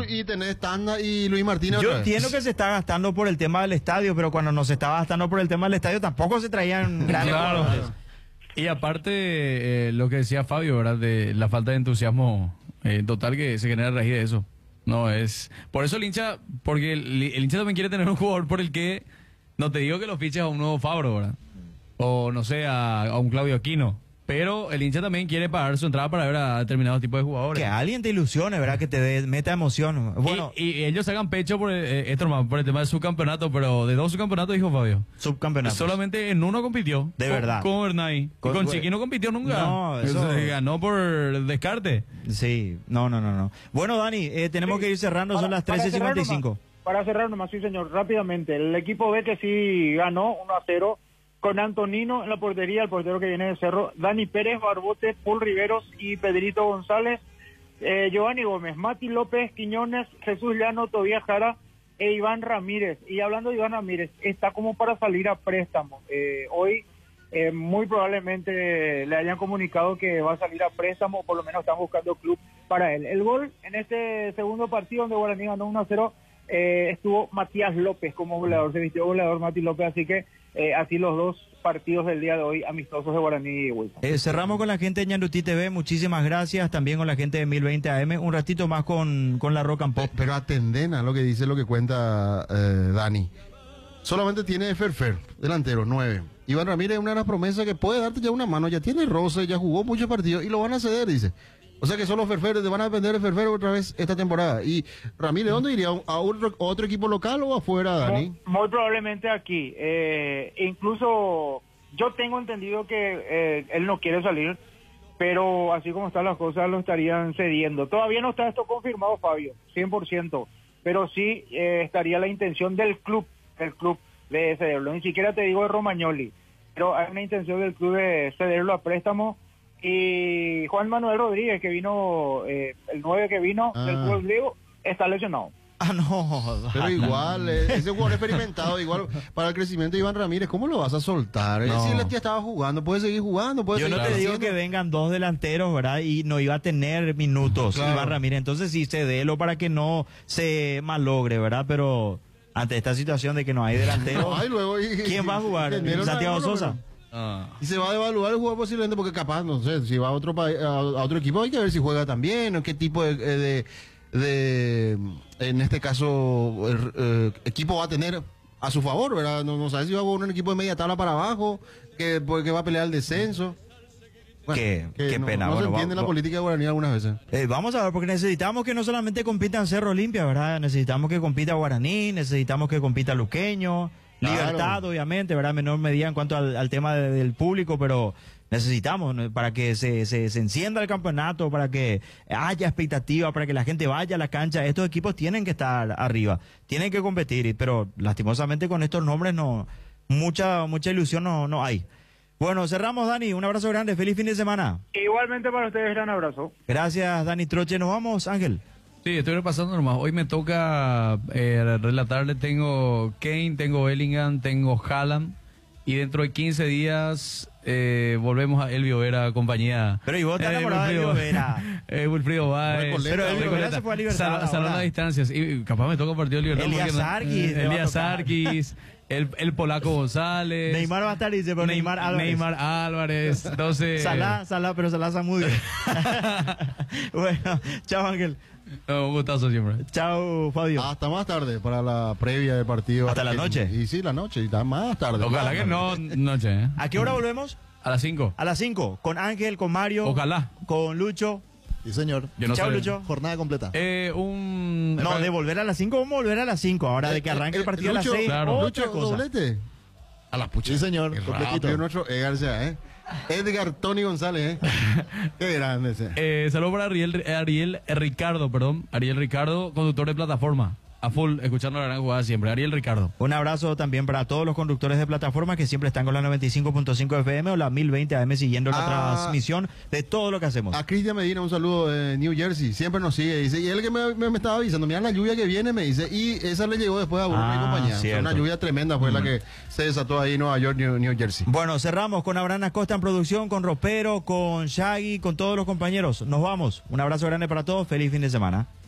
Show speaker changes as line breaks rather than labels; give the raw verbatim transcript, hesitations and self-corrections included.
Sur y tenés Tanda y Luis Martínez.
Yo
otra vez.
entiendo que se está gastando por el tema del estadio, pero cuando no se estaba gastando por el tema del estadio tampoco se traían grandes
Claro.
jugadores.
Y aparte, eh, lo que decía Fabio, ¿verdad? De la falta de entusiasmo eh, total que se genera a raíz de eso. No es... Por eso el hincha, porque el, el hincha también quiere tener un jugador por el que, no te digo que lo fiches a un nuevo Fabro, ¿verdad? O no sé, a, a un Claudio Aquino. Pero el hincha también quiere pagar su entrada para ver a determinados tipos de jugadores.
Que alguien te ilusione, ¿verdad? Que te dé, meta emoción. Bueno,
y, y ellos sacan pecho por el, eh, esto, nomás, por el tema del subcampeonato, pero de dos subcampeonatos, dijo Fabio.
subcampeonato.
Solamente en uno compitió.
De
con,
verdad.
Con Bernay.
Con-
Con, con Chiqui no compitió nunca.
No, eso-
Se ganó por descarte.
Sí, no, no, no, no. Bueno, Dani, eh, tenemos
Sí.
que ir cerrando, son
Para-
las
para
trece cincuenta y
cerrar
cinco.
nomás, Para cerrar nomás, sí señor, rápidamente. El equipo B que sí ganó uno a cero con Antonino en la portería, el portero que viene de Cerro, Dani Pérez, Barbote, Paul Riveros y Pedrito González, eh, Giovanni Gómez, Mati López, Quiñones, Jesús Llano, Tobías Jara e Iván Ramírez. Y hablando de Iván Ramírez, está como para salir a préstamo. Eh, hoy eh, muy probablemente le hayan comunicado que va a salir a préstamo, o por lo menos están buscando club para él. El gol en este segundo partido donde Guaraní ganó uno a cero, eh, estuvo Matías López como goleador, se vistió goleador Mati López, así que eh, así los dos partidos del día de hoy amistosos de Guaraní y Wilson.
Eh, cerramos con la gente de Ñandutí T V, muchísimas gracias. También con la gente de mil veinte A M. Un ratito más con, con la Rock and Pop.
Pe- Pero atenden a lo que dice, lo que cuenta eh, Dani. Solamente tiene Ferfer, delantero, nueve. Iván Ramírez es una de las promesas que puede darte ya una mano, ya tiene roce, ya jugó muchos partidos y lo van a ceder, dice. O sea que solo Ferfer, te van a depender de Ferfer otra vez esta temporada. Y Ramírez, ¿dónde iría? ¿A otro, otro equipo local o afuera, Dani?
Muy, muy probablemente aquí. Eh, incluso yo tengo entendido que eh, él no quiere salir, pero así como están las cosas lo estarían cediendo. Todavía no está esto confirmado, Fabio, cien por ciento, pero sí eh, estaría la intención del club, del club de cederlo. Ni siquiera te digo de Romagnoli, pero hay una intención del club de cederlo a préstamo. Y Juan Manuel Rodríguez, que vino, eh, el nueve que vino
Ah.
del club griego, está lesionado.
Ah, no.
Pero igual, eh, ese jugador experimentado, igual para el crecimiento de Iván Ramírez, ¿cómo lo vas a soltar? Eh,
No.
Si él ya estaba jugando, puede seguir jugando, puede
Yo no
seguir
te digo
haciendo.
que vengan dos delanteros, ¿verdad? Y no iba a tener minutos
Claro.
Iván Ramírez. Entonces sí, cedelo para que no se malogre, ¿verdad? Pero ante esta situación de que no hay delanteros,
No, y luego, y-
¿quién va a jugar?
Enero
Santiago
no, no,
Sosa.
no. Y se va a devaluar el jugador posiblemente porque capaz, no sé, si va a otro país, a, a otro equipo hay que ver si juega también o qué tipo de, de, de en este caso, eh, eh, equipo va a tener a su favor, ¿verdad? No, no sabes si va a jugar un equipo de media tabla para abajo, que, que va a pelear el descenso. Bueno,
Qué-
que
qué
no,
pena.
No
Bueno,
se entiende
va-
la
va-
política de Guaraní algunas veces.
Eh, vamos a ver, porque necesitamos que no solamente compitan Cerro Olimpia, ¿verdad? Necesitamos que compita Guaraní, necesitamos que compita Luqueño,
Claro.
Libertad, obviamente, ¿verdad? Menor medida en cuanto al, al tema de- del público, pero necesitamos, ¿no? Para que se, se, se encienda el campeonato, para que haya expectativa, para que la gente vaya a la cancha. Estos equipos tienen que estar arriba, tienen que competir, y- pero lastimosamente con estos nombres no, mucha, mucha ilusión no, no hay. Bueno, cerramos, Dani. Un abrazo grande. Feliz fin de semana.
Igualmente para ustedes, gran abrazo.
Gracias, Dani Troche. Nos vamos, Ángel.
Sí, estoy repasando nomás. Hoy me toca eh, relatarle, tengo Kane, tengo Bellingham, tengo Haaland. Y dentro de quince días eh, volvemos a Elvio Vera, compañía.
Pero y vos estás enamorado de
Wilfrido-
Elvio Vera.
eh, Wilfrido Báez.
Recoleta,
Pero Elvio Vera
Recoleta.
se fue a Libertad
Sal- Salón
ahora.
a distancias. Y capaz me toca un partido de Libertad.
Elías
porque no-
Sarkis
eh,
te va a
Elías
tocar.
Sarkis, el, el polaco González.
Neymar va a estar, dice, pero Neymar Álvarez.
Neymar Álvarez. Entonces.
Salah, Salah, pero Salah Zamudio. Bueno, chao Ángel.
No, un gustazo siempre.
Chao Fabio.
Hasta más tarde para la previa del partido.
¿Hasta la
Argentina.
noche?
Y sí, la noche, y está más tarde.
Ojalá
más
que
tarde.
no, noche, ¿eh?
¿A qué hora volvemos?
A las cinco.
A las cinco. Con Ángel, con Mario.
Ojalá.
Con Lucho.
Sí, señor.
Yo no
Chao,
sé.
Lucho.
Jornada completa.
Eh, un.
No, de volver a las cinco, vamos a volver a las cinco. Ahora de que arranque el partido a las
Lucho,
seis,
claro.
otra
Lucho,
cosa.
doblete. A la pucha.
Sí, señor.
Qué
Completito.
rápido nuestro Edgar García, ¿eh? Edgar Tony González, ¿eh? Qué grande ese.
Eh, saludos para Ariel, eh, Ariel eh, Ricardo, perdón. Ariel Ricardo, conductor de plataforma. A full, escuchando la gran jugada siempre. Ariel Ricardo.
Un abrazo también para todos los conductores de plataforma que siempre están con la noventa y cinco punto cinco F M o la mil veinte A M siguiendo la
Ah.
transmisión de todo lo que hacemos.
A Cristian Medina, un saludo de New Jersey. Siempre nos sigue. Dice, y él que me, me- me estaba avisando, mira la lluvia que viene, me dice. Y esa le llegó después a Bruno
Ah,
y compañía. O sea,
cierto.
una lluvia tremenda fue la que se desató ahí en Nueva York, New, New Jersey.
Bueno, cerramos con Abraham Acosta en producción, con Ropero, con Shaggy, con todos los compañeros. Nos vamos. Un abrazo grande para todos. Feliz fin de semana.